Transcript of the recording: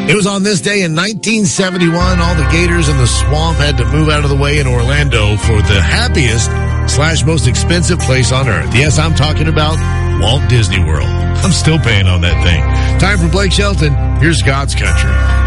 It was on this day in 1971, all the gators in the swamp had to move out of the way in Orlando for the happiest / most expensive place on earth. Yes, I'm talking about Walt Disney World. I'm still paying on that thing. Time for Blake Shelton. Here's God's Country.